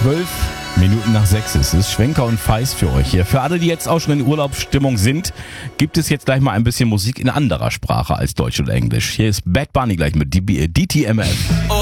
12:05 ist es. Schwenker und Feist für euch hier. Für alle, die jetzt auch schon in Urlaubsstimmung sind, gibt es jetzt gleich mal ein bisschen Musik in anderer Sprache als Deutsch oder Englisch. Hier ist Bad Bunny gleich mit DTMF.